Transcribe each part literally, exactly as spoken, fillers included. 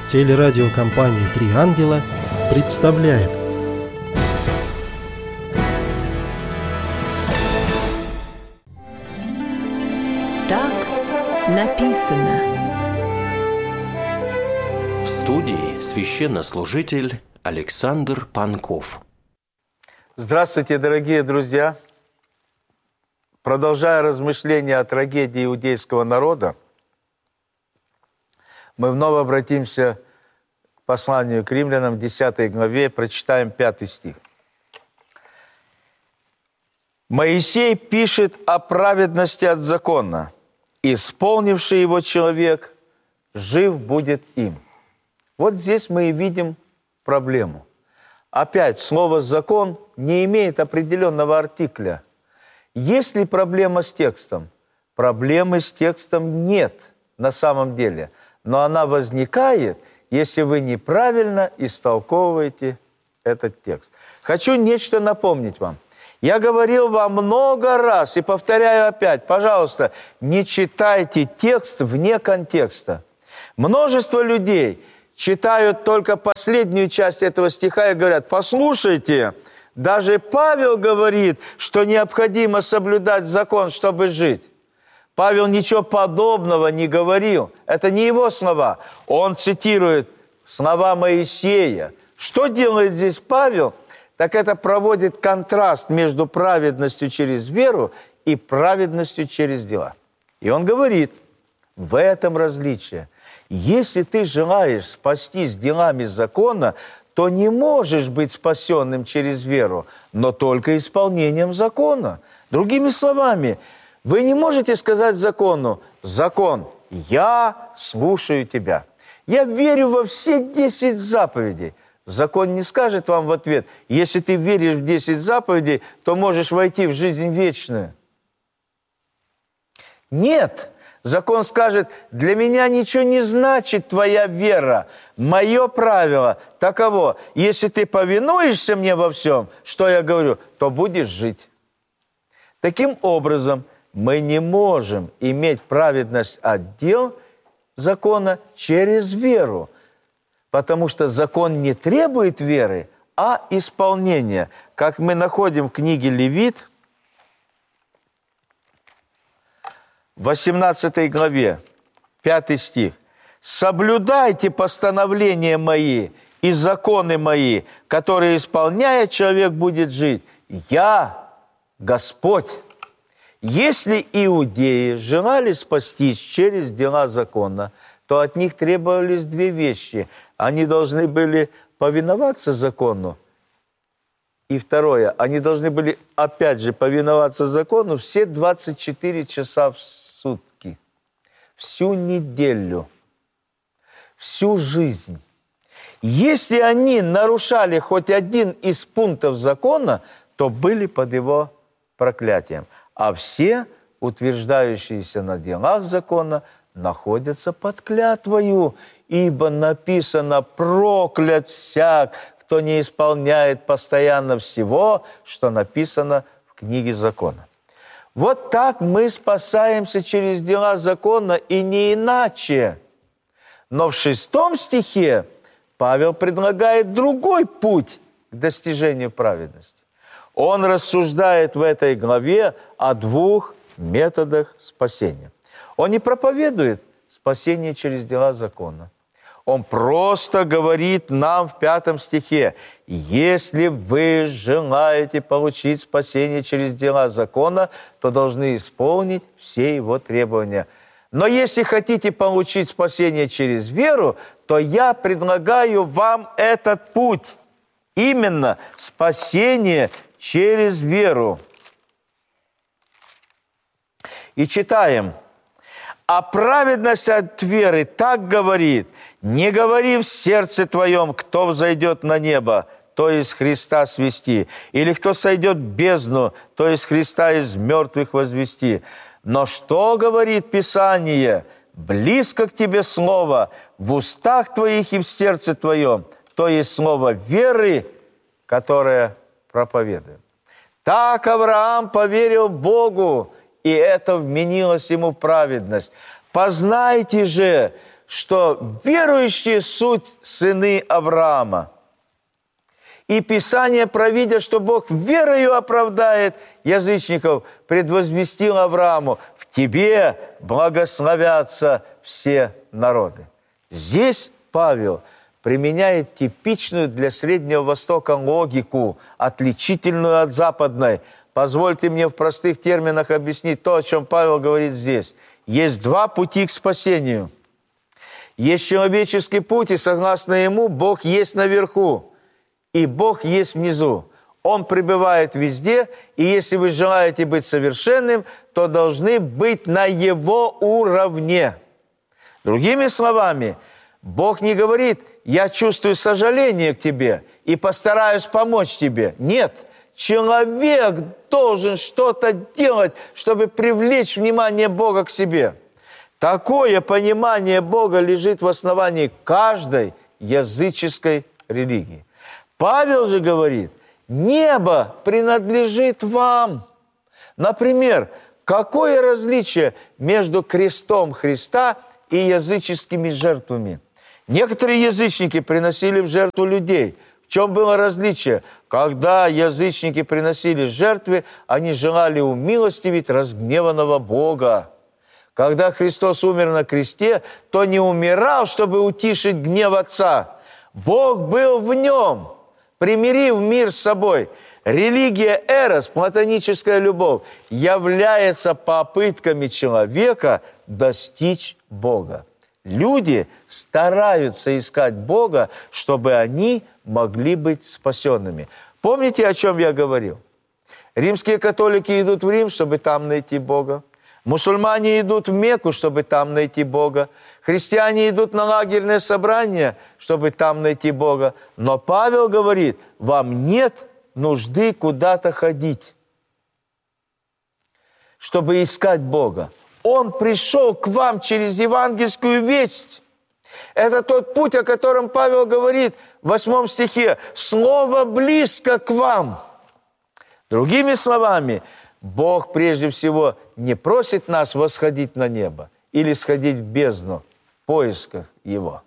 Телерадиокомпания «Три ангела» представляет. Так написано. В студии священнослужитель Александр Панков. Здравствуйте, дорогие друзья! Продолжая размышления о трагедии иудейского народа, мы вновь обратимся к посланию к римлянам, десятой главе, прочитаем пятый стих. Моисей пишет о праведности от закона. Исполнивший его человек жив будет им. Вот здесь мы и видим проблему. Опять слово «закон» не имеет определенного артикля. Есть ли проблема с текстом? Проблемы с текстом нет на самом деле. Но она возникает, если вы неправильно истолковываете этот текст. Хочу нечто напомнить вам. Я говорил вам много раз и повторяю опять, пожалуйста, не читайте текст вне контекста. Множество людей читают только последнюю часть этого стиха и говорят: послушайте, даже Павел говорит, что необходимо соблюдать закон, чтобы жить. Павел ничего подобного не говорил. Это не его слова. Он цитирует слова Моисея. Что делает здесь Павел? Так это проводит контраст между праведностью через веру и праведностью через дела. И он говорит, в этом различие. Если ты желаешь спастись делами закона, то не можешь быть спасенным через веру, но только исполнением закона. Другими словами, вы не можете сказать закону: «Закон, я слушаю тебя. Я верю во все десять заповедей». Закон не скажет вам в ответ: если ты веришь в десять заповедей, то можешь войти в жизнь вечную. Нет. Закон скажет: для меня ничего не значит твоя вера. Мое правило таково: если ты повинуешься мне во всем, что я говорю, то будешь жить. Таким образом, мы не можем иметь праведность от дел закона через веру, потому что закон не требует веры, а исполнения. Как мы находим в книге Левит, в восемнадцатой главе, пятый стих. «Соблюдайте постановления мои и законы мои, которые, исполняя, человек будет жить. Я, Господь». Если иудеи желали спастись через дела закона, то от них требовались две вещи. Они должны были повиноваться закону. И второе, они должны были, опять же, повиноваться закону все двадцать четыре часа в сутки, всю неделю, всю жизнь. Если они нарушали хоть один из пунктов закона, то были под его проклятием. А все, утверждающиеся на делах закона, находятся под клятвою, ибо написано: проклят всяк, кто не исполняет постоянно всего, что написано в книге закона. Вот так мы спасаемся через дела закона, и не иначе. Но в шестом стихе Павел предлагает другой путь к достижению праведности. Он рассуждает в этой главе о двух методах спасения. Он не проповедует спасение через дела закона. Он просто говорит нам в пятом стихе: если вы желаете получить спасение через дела закона, то должны исполнить все его требования. Но если хотите получить спасение через веру, то я предлагаю вам этот путь. Именно спасение через веру. И читаем: «А праведность от веры так говорит: не говори в сердце твоем, кто взойдет на небо, то есть Христа свести, или кто сойдет в бездну, то есть Христа из мертвых возвести. Но что говорит Писание? Близко к тебе слово, в устах твоих и в сердце твоем, то есть слово веры, которое проповедуем». Так Авраам поверил Богу, и это вменилось ему в праведность. Познайте же, что верующие суть сыны Авраама. И Писание, провидя, что Бог верою оправдает язычников, предвозвестил Аврааму: в тебе благословятся все народы. Здесь Павел применяет типичную для Среднего Востока логику, отличительную от западной. Позвольте мне в простых терминах объяснить то, о чем Павел говорит здесь. Есть два пути к спасению. Есть человеческий путь, и согласно ему Бог есть наверху, и Бог есть внизу. Он пребывает везде, и если вы желаете быть совершенным, то должны быть на Его уровне. Другими словами, Бог не говорит: «Я чувствую сожаление к тебе и постараюсь помочь тебе». Нет, человек должен что-то делать, чтобы привлечь внимание Бога к себе. Такое понимание Бога лежит в основании каждой языческой религии. Павел же говорит: небо принадлежит вам. Например, какое различие между крестом Христа и языческими жертвами? Некоторые язычники приносили в жертву людей. В чем было различие? Когда язычники приносили жертвы, они желали умилостивить разгневанного Бога. Когда Христос умер на кресте, то не умирал, чтобы утишить гнев Отца. Бог был в нем, примирив мир с собой. Религия Эрос, платоническая любовь, является попытками человека достичь Бога. Люди стараются искать Бога, чтобы они могли быть спасенными. Помните, о чем я говорил? Римские католики идут в Рим, чтобы там найти Бога. Мусульмане идут в Мекку, чтобы там найти Бога. Христиане идут на лагерное собрание, чтобы там найти Бога. Но Павел говорит: вам нет нужды куда-то ходить, чтобы искать Бога. Он пришел к вам через евангельскую весть. Это тот путь, о котором Павел говорит в восьмом стихе. «Слово близко к вам». Другими словами, Бог прежде всего не просит нас восходить на небо или сходить в бездну в поисках Его.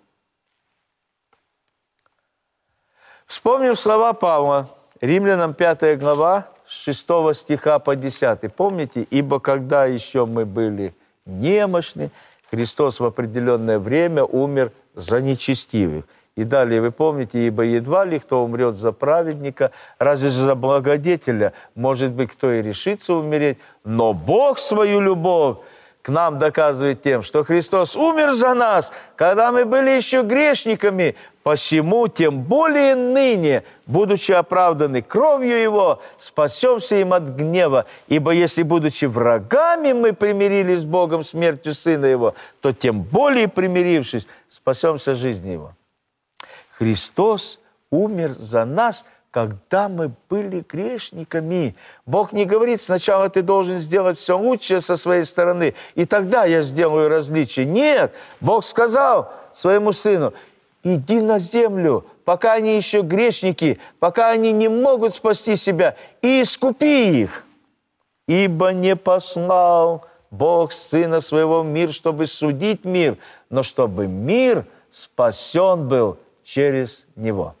Вспомним слова Павла, Римлянам пятая глава, с шестого стиха по десятый. Помните? «Ибо когда еще мы были немощны, Христос в определенное время умер за нечестивых». И далее вы помните: «Ибо едва ли кто умрет за праведника, разве же за благодетеля, может быть, кто и решится умереть. Но Бог свою любовь к нам доказывает тем, что Христос умер за нас, когда мы были еще грешниками. Посему, тем более ныне, будучи оправданы кровью Его, спасемся им от гнева. Ибо если, будучи врагами, мы примирились с Богом смертью Сына Его, то тем более, примирившись, спасемся жизнью Его». Христос умер за нас, когда мы были грешниками. Бог не говорит: сначала ты должен сделать все лучшее со своей стороны, и тогда я сделаю различие. Нет, Бог сказал своему Сыну: иди на землю, пока они еще грешники, пока они не могут спасти себя, и искупи их. Ибо не послал Бог Сына Своего в мир, чтобы судить мир, но чтобы мир спасен был через Него.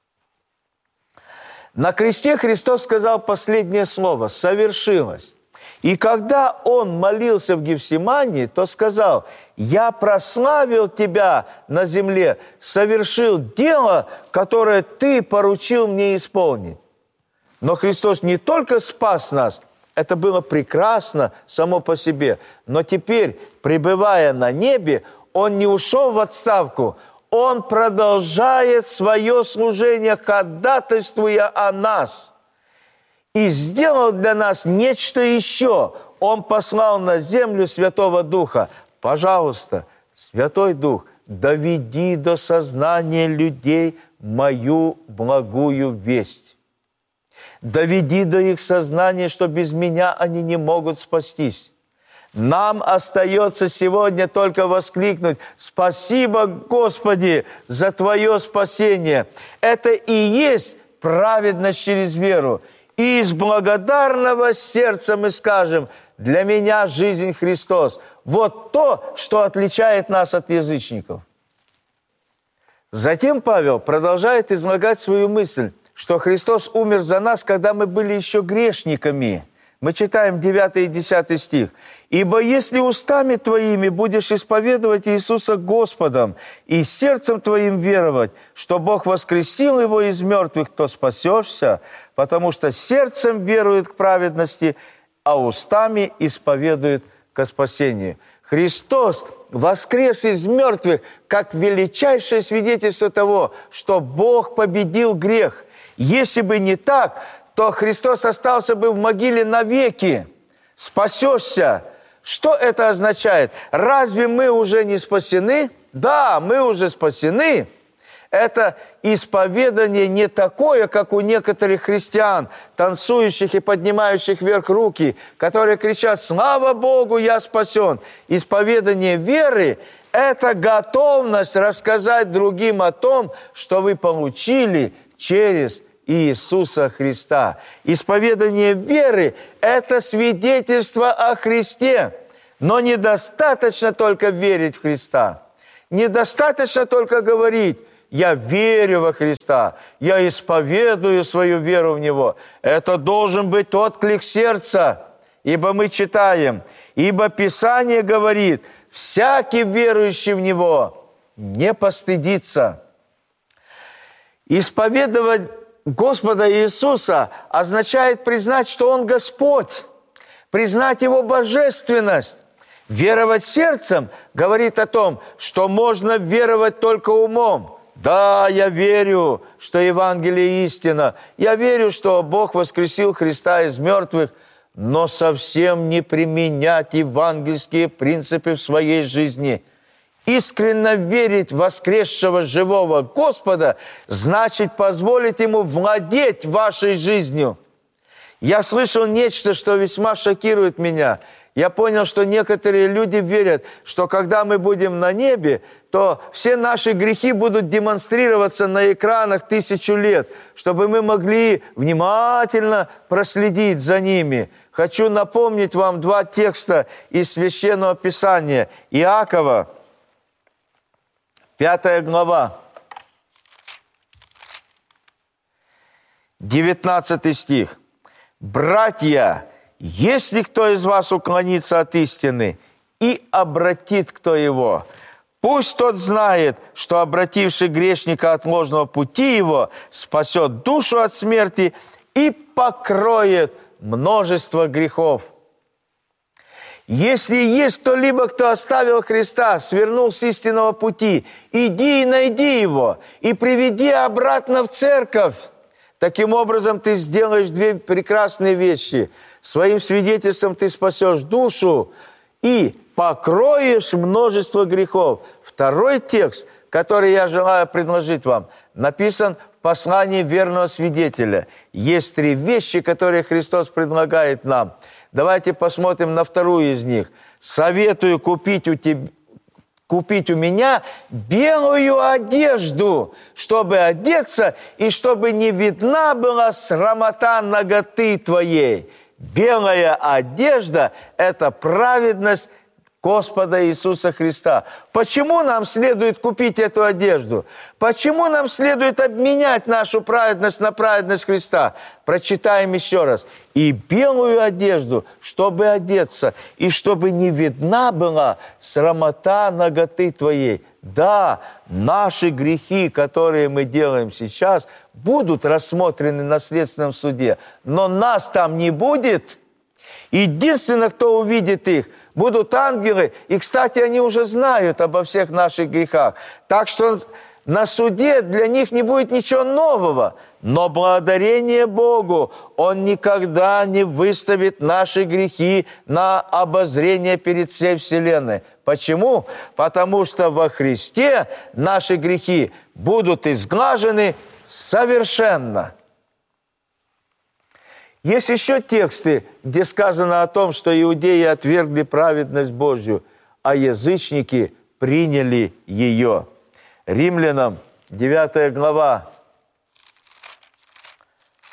На кресте Христос сказал последнее слово: «Совершилось». И когда Он молился в Гефсимании, то сказал: «Я прославил Тебя на земле, совершил дело, которое Ты поручил мне исполнить». Но Христос не только спас нас, это было прекрасно само по себе, но теперь, пребывая на небе, Он не ушел в отставку, Он продолжает свое служение, ходатайствуя о нас. И сделал для нас нечто еще. Он послал на землю Святого Духа. Пожалуйста, Святой Дух, доведи до сознания людей мою благую весть. Доведи до их сознания, что без меня они не могут спастись. Нам остается сегодня только воскликнуть: «Спасибо, Господи, за Твое спасение!» Это и есть праведность через веру. И из благодарного сердца мы скажем: «Для меня жизнь Христос, Вот то, что отличает нас от язычников. Затем Павел продолжает излагать свою мысль, что Христос умер за нас, когда мы были еще грешниками. Мы читаем девятый и десятый стих. «Ибо если устами твоими будешь исповедовать Иисуса Господом и сердцем твоим веровать, что Бог воскресил Его из мертвых, то спасешься, потому что сердцем верует к праведности, а устами исповедует ко спасению». Христос воскрес из мертвых как величайшее свидетельство того, что Бог победил грех. Если бы не так, то Христос остался бы в могиле навеки. Спасешься. Что это означает? Разве мы уже не спасены? Да, мы уже спасены. Это исповедание не такое, как у некоторых христиан, танцующих и поднимающих вверх руки, которые кричат: «Слава Богу, я спасен!» Исповедание веры – это готовность рассказать другим о том, что вы получили через Иисуса Христа. Исповедание веры – это свидетельство о Христе. Но недостаточно только верить в Христа. Недостаточно только говорить: «Я верю во Христа, я исповедую свою веру в Него». Это должен быть отклик сердца. Ибо мы читаем: «Ибо Писание говорит, всякий верующий в Него не постыдится». Исповедовать Господа Иисуса означает признать, что Он Господь, признать Его божественность. Веровать сердцем говорит о том, что можно веровать только умом. Да, я верю, что Евангелие истина. Я верю, что Бог воскресил Христа из мертвых, но совсем не применять евангельские принципы в своей жизни. Искренне верить в воскресшего живого Господа значит позволить Ему владеть вашей жизнью. Я слышал нечто, что весьма шокирует меня. Я понял, что некоторые люди верят, что когда мы будем на небе, то все наши грехи будут демонстрироваться на экранах тысячу лет, чтобы мы могли внимательно проследить за ними. Хочу напомнить вам два текста из Священного Писания. Иакова, пятая глава, девятнадцатый стих. «Братья, если кто из вас уклонится от истины и обратит кто его, пусть тот знает, что обративший грешника от ложного пути его спасет душу от смерти и покроет множество грехов». Если есть кто-либо, кто оставил Христа, свернул с истинного пути, иди и найди его, и приведи обратно в церковь. Таким образом, ты сделаешь две прекрасные вещи. Своим свидетельством ты спасешь душу и покроешь множество грехов. Второй текст, который я желаю предложить вам, написан в послании верного свидетеля. Есть три вещи, которые Христос предлагает нам. Давайте посмотрим на вторую из них. «Советую купить у тебя, купить у меня белую одежду, чтобы одеться, и чтобы не видна была срамота наготы твоей». Белая одежда – это праведность Господа Иисуса Христа. Почему нам следует купить эту одежду? Почему нам следует обменять нашу праведность на праведность Христа? Прочитаем еще раз. «И белую одежду, чтобы одеться, и чтобы не видна была срамота наготы твоей». Да, наши грехи, которые мы делаем сейчас, будут рассмотрены на следственном суде, но нас там не будет. Единственное, кто увидит их, будут ангелы. И, кстати, они уже знают обо всех наших грехах. Так что на суде для них не будет ничего нового. Но благодарение Богу, Он никогда не выставит наши грехи на обозрение перед всей вселенной. Почему? Потому что во Христе наши грехи будут изглажены совершенно. Есть еще тексты, где сказано о том, что иудеи отвергли праведность Божью, а язычники приняли ее. Римлянам, девятая глава,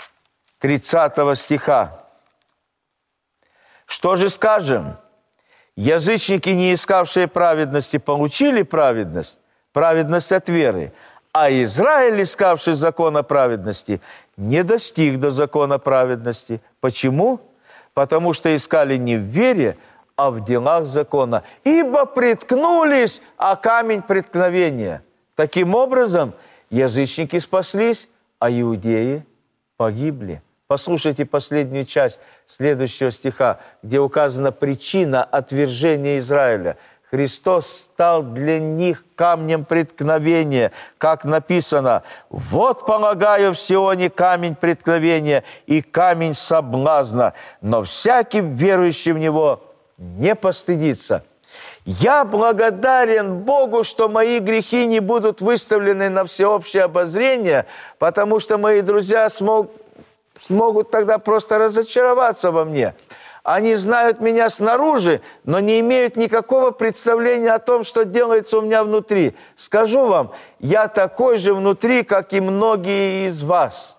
тридцатого стиха. «Что же скажем? Язычники, не искавшие праведности, получили праведность, праведность от веры. А Израиль, искавший закона праведности, не достиг до закона праведности. Почему? Потому что искали не в вере, а в делах закона. Ибо приткнулись о камень преткновения. Таким образом, язычники спаслись, а иудеи погибли. Послушайте последнюю часть следующего стиха, где указана причина отвержения Израиля. Христос стал для них камнем преткновения, как написано: «Вот полагаю в Сионе камень преткновения и камень соблазна, но всякий верующий в Него не постыдится». Я благодарен Богу, что мои грехи не будут выставлены на всеобщее обозрение, потому что мои друзья смог, смогут тогда просто разочароваться во мне. Они знают меня снаружи, но не имеют никакого представления о том, что делается у меня внутри. Скажу вам, я такой же внутри, как и многие из вас.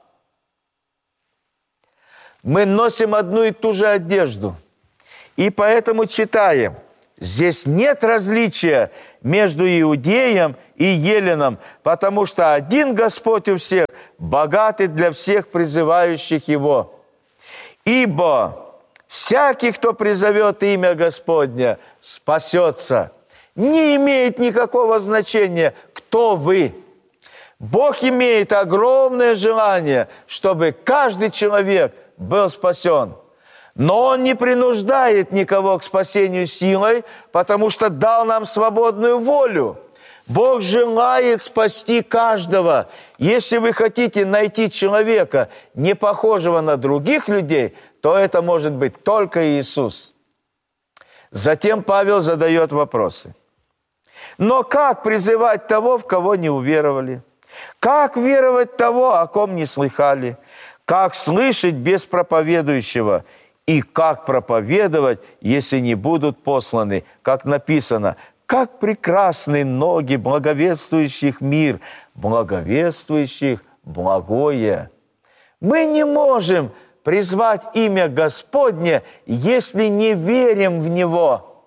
Мы носим одну и ту же одежду, и поэтому читаем: здесь нет различия между иудеем и еленом, потому что один Господь у всех, богатый для всех призывающих Его. Ибо всякий, кто призовет имя Господня, спасется. Не имеет никакого значения, кто вы. Бог имеет огромное желание, чтобы каждый человек был спасен. Но Он не принуждает никого к спасению силой, потому что дал нам свободную волю. Бог желает спасти каждого. Если вы хотите найти человека, не похожего на других людей, то это может быть только Иисус. Затем Павел задает вопросы. Но как призывать того, в кого не уверовали? Как веровать того, о ком не слыхали? Как слышать без проповедующего? И как проповедовать, если не будут посланы? Как написано: как прекрасны ноги благовествующих мир, благовествующих благое. Мы не можем призвать имя Господне, если не верим в Него.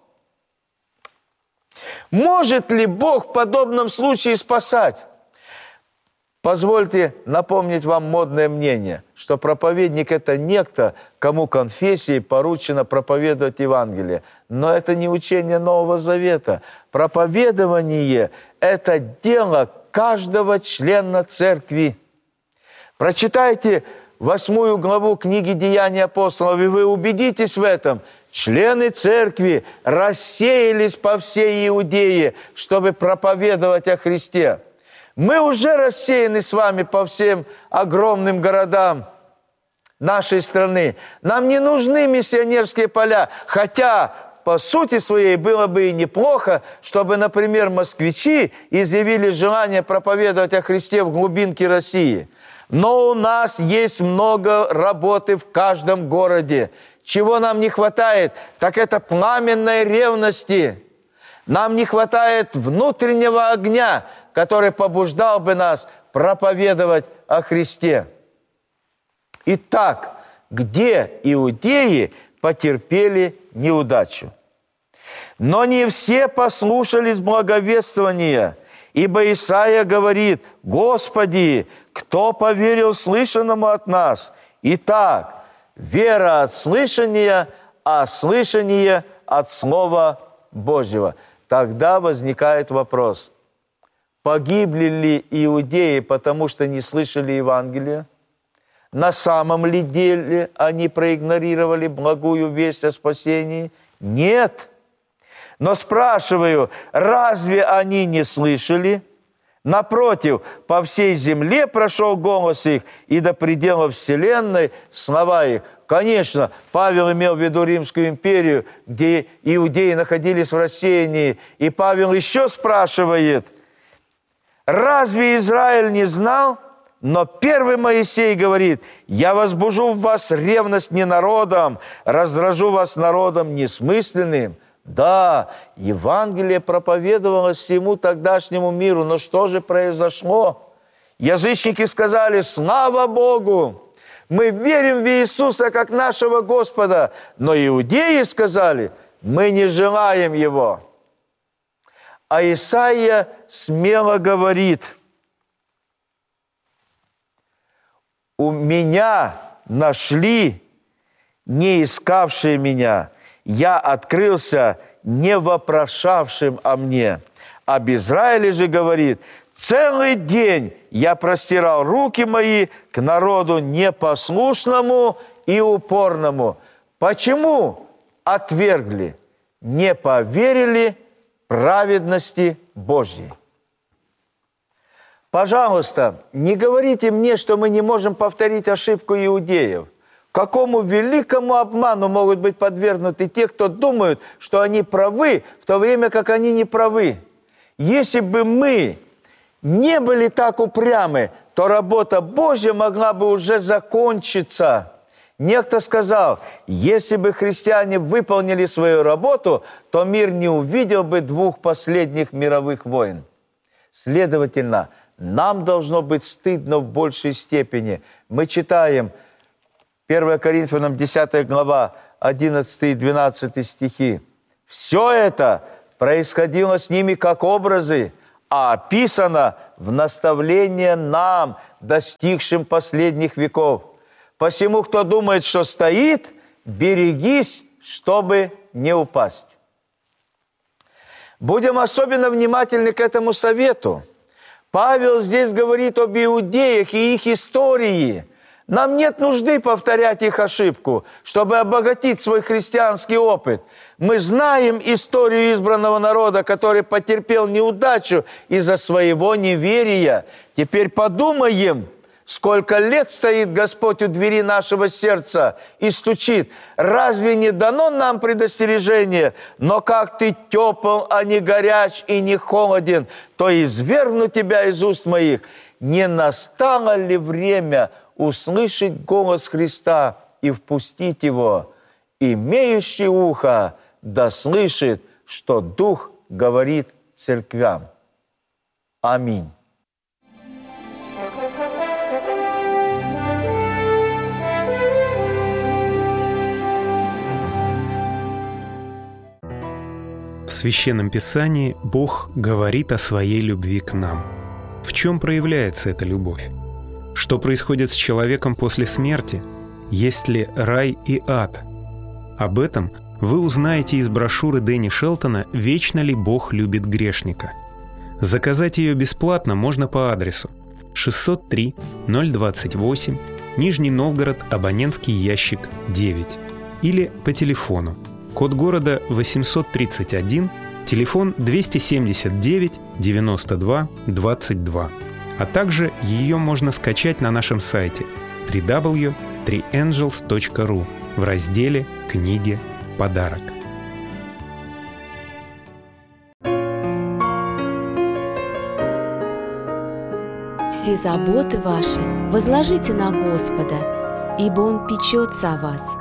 Может ли Бог в подобном случае спасать? Позвольте напомнить вам модное мнение, что проповедник – это некто, кому конфессии поручено проповедовать Евангелие. Но это не учение Нового Завета. Проповедование – это дело каждого члена церкви. Прочитайте восьмую главу книги «Деяния апостолов», и вы убедитесь в этом. Члены церкви рассеялись по всей Иудее, чтобы проповедовать о Христе. Мы уже рассеяны с вами по всем огромным городам нашей страны. Нам не нужны миссионерские поля, хотя по сути своей было бы и неплохо, чтобы, например, москвичи изъявили желание проповедовать о Христе в глубинке России. Но у нас есть много работы в каждом городе. Чего нам не хватает, так это пламенной ревности. Нам не хватает внутреннего огня, который побуждал бы нас проповедовать о Христе. Итак, где иудеи потерпели неудачу? Но не все послушались благовествования, ибо Исаия говорит: «Господи, кто поверил слышанному от нас?» Итак, вера от слышания, а слышание от Слова Божьего. Тогда возникает вопрос: погибли ли иудеи, потому что не слышали Евангелия? На самом ли деле они проигнорировали благую весть о спасении? Нет. Но спрашиваю, разве они не слышали? Напротив, по всей земле прошел голос их, и до пределов вселенной слова их. Конечно, Павел имел в виду Римскую империю, где иудеи находились в рассеянии. И Павел еще спрашивает: разве Израиль не знал? Но первый Моисей говорит: «Я возбужу в вас ревность не народом, раздражу вас народом несмысленным». Да, Евангелие проповедовалось всему тогдашнему миру, но что же произошло? Язычники сказали: «Слава Богу! Мы верим в Иисуса как нашего Господа». Но иудеи сказали: мы не желаем его. А Исаия смело говорит: «У меня нашли не искавшие меня, я открылся не вопрошавшим о мне». Об Израиле же говорит: «Целый день я простирал руки мои к народу непослушному и упорному». Почему отвергли? Не поверили праведности Божьей. Пожалуйста, не говорите мне, что мы не можем повторить ошибку иудеев. Какому великому обману могут быть подвергнуты те, кто думают, что они правы, в то время как они не правы. Если бы мы не были так упрямы, то работа Божья могла бы уже закончиться. Некто сказал: если бы христиане выполнили свою работу, то мир не увидел бы двух последних мировых войн. Следовательно, нам должно быть стыдно в большей степени. Мы читаем первое Коринфянам десятая глава, одиннадцатый и двенадцатый стихи. «Все это происходило с ними как образы, а описано в наставление нам, достигшим последних веков. Посему, кто думает, что стоит, берегись, чтобы не упасть». Будем особенно внимательны к этому совету. Павел здесь говорит об иудеях и их истории. Нам нет нужды повторять их ошибку, чтобы обогатить свой христианский опыт. Мы знаем историю избранного народа, который потерпел неудачу из-за своего неверия. Теперь подумаем, сколько лет стоит Господь у двери нашего сердца и стучит. Разве не дано нам предостережение? Но как ты тепл, а не горяч и не холоден, то извергну тебя из уст моих. Не настало ли время услышать голос Христа и впустить Его? Имеющий ухо да слышит, что Дух говорит церквям. Аминь. В Священном Писании Бог говорит о своей любви к нам. В чем проявляется эта любовь? Что происходит с человеком после смерти? Есть ли рай и ад? Об этом вы узнаете из брошюры Дэнни Шелтона «Вечно ли Бог любит грешника?». Заказать ее бесплатно можно по адресу шестьсот три ноль двадцать восемь, Нижний Новгород, абонентский ящик девять, или по телефону. Код города восемьсот тридцать один, телефон двести семьдесят девять девяносто два двадцать два. А также ее можно скачать на нашем сайте дабл ю дабл ю дабл ю точка три энджелс точка ру в разделе «Книги. Подарок». Все заботы ваши возложите на Господа, ибо Он печется о вас.